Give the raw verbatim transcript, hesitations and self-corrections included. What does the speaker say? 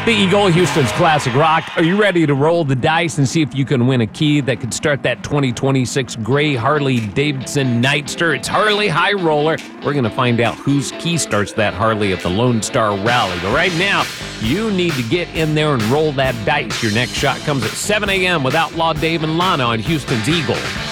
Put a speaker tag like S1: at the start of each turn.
S1: The Eagle, Houston's classic rock. Are you ready to roll the dice and see if you can win a key that could start that twenty twenty-six gray Harley-Davidson Nightster? It's Harley High Roller. We're going to find out whose key starts that Harley at the Lone Star Rally. But right now, you need to get in there and roll that dice. Your next shot comes at seven a.m. with Outlaw Dave and Lana on Houston's Eagle.